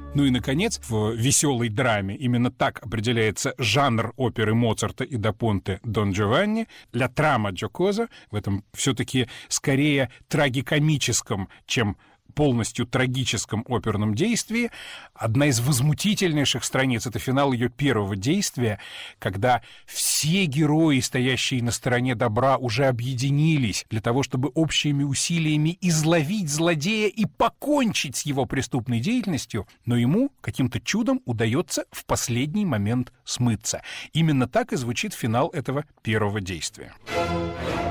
Ну и, наконец, в веселой драме именно так определяется жанр оперы Моцарта и да Понте «Дон Джованни» «Ля трама джокоза», в этом все-таки скорее трагикомическом, чем полностью трагическом оперном действии. Одна из возмутительнейших страниц — это финал ее первого действия, когда все герои, стоящие на стороне добра, уже объединились для того, чтобы общими усилиями изловить злодея и покончить с его преступной деятельностью, но ему каким-то чудом удается в последний момент смыться. Именно так и звучит финал этого первого действия.